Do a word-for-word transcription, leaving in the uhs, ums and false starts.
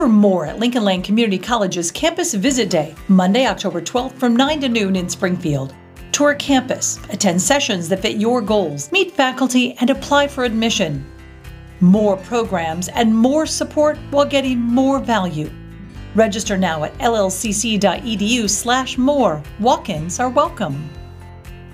For more at Lincoln Land Community College's Campus Visit Day, Monday, October twelfth from nine to noon in Springfield. Tour campus, attend sessions that fit your goals, meet faculty, and apply for admission. More programs and more support while getting more value. Register now at l l c c dot e d u slash more. Walk-ins are welcome.